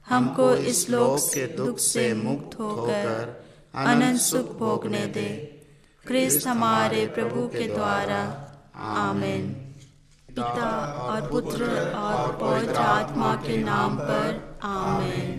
हमको इस लोक के दुख से मुक्त होकर अनंत सुख भोगने दे। क्रिस्त हमारे प्रभु के द्वारा। आमीन। पिता और पुत्र और पवित्र आत्मा के नाम पर। आमीन।